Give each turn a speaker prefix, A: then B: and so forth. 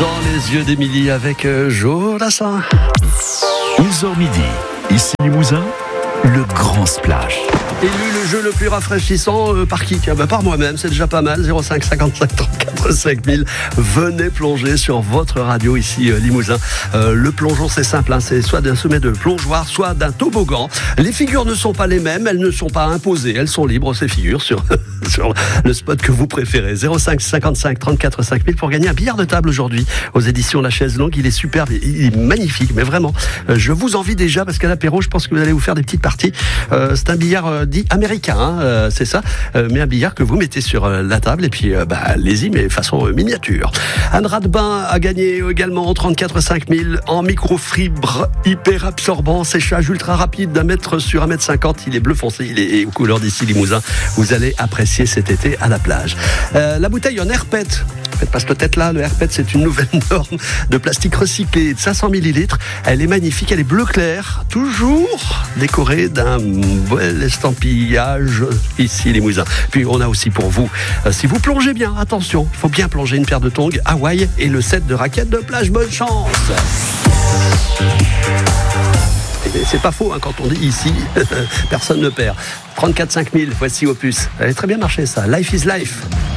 A: Dans les yeux d'Émilie avec Jodassin.
B: 11h midi, ici Limousin, le grand splash.
A: Élu le jeu le plus rafraîchissant par qui? Par moi-même, c'est déjà pas mal. 05 55 34 5000. Venez plonger sur votre radio ici Limousin. Le plongeon, c'est simple, c'est soit d'un sommet de plongeoir, soit d'un toboggan. Les figures ne sont pas les mêmes, elles ne sont pas imposées, elles sont libres, ces figures, sur le spot que vous préférez. 05 55 34 5000 pour gagner un billard de table aujourd'hui aux éditions La Chaise Longue. Il est superbe, il est magnifique, mais vraiment, je vous envie déjà parce qu'à l'apéro, je pense que vous allez vous faire des petites parties. C'est un billard dit américain, c'est ça, mais un billard que vous mettez sur la table et puis allez-y, mais façon miniature. Un drap de bain a gagné également 34 5000 en microfibre hyper absorbant, séchage ultra rapide d'1 mètre sur 1,50 m. Il est bleu foncé, il est aux couleurs d'ici Limousin. Vous allez apprécier cet été à la plage. La bouteille en airpet. Faites pas cette tête-là, le airpet, c'est une nouvelle norme de plastique recyclé de 500 ml. Elle est magnifique, elle est bleu clair, toujours décorée d'un bel estampillage ici Limousin. Puis on a aussi pour vous, si vous plongez bien, attention, il faut bien plonger, une paire de tongs Hawaï et le set de raquettes de plage. Bonne chance. Et c'est pas faux quand on dit ici, personne ne perd. 34 5000, voici Opus. Elle a très bien marché ça. Life is life.